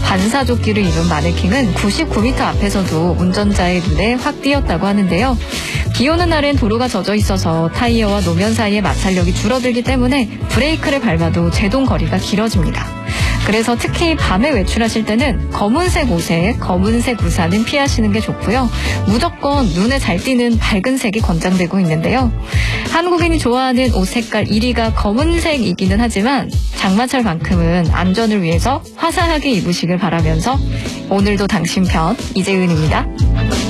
반사조끼를 입은 마네킹은 99m 앞에서도 운전자의 눈에 확 띄었다고 하는데요. 비 오는 날엔 도로가 젖어 있어서 타이어와 노면 사이의 마찰력이 줄어들기 때문에 브레이크를 밟아도 제동 거리가 길어집니다. 그래서 특히 밤에 외출하실 때는 검은색 옷에 검은색 우산은 피하시는 게 좋고요. 무조건 눈에 잘 띄는 밝은 색이 권장되고 있는데요. 한국인이 좋아하는 옷 색깔 1위가 검은색이기는 하지만 장마철만큼은 안전을 위해서 화사하게 입으시길 바라면서 오늘도 당신 편 이재은입니다.